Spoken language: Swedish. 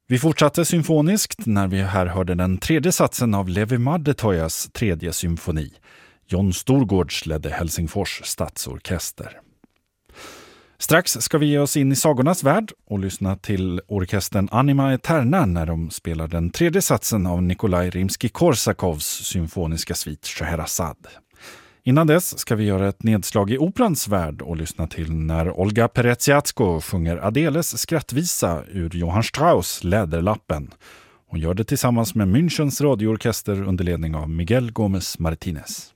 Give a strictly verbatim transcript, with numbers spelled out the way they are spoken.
Vi fortsatte symfoniskt när vi här hörde den tredje satsen av Levi Madetojas tredje symfoni. John Storgårds ledde Helsingfors stadsorkester. Strax ska vi ge oss in i sagornas värld och lyssna till orkestern Anima Eterna när de spelar den tredje satsen av Nikolaj Rimsky-Korsakovs symfoniska svit Scheherazad. Innan dess ska vi göra ett nedslag i operans värld och lyssna till när Olga Peretsiatsko sjunger Adeles skrattvisa ur Johann Strauss Läderlappen. Hon gör det tillsammans med Münchens radioorkester under ledning av Miguel Gómez Martínez.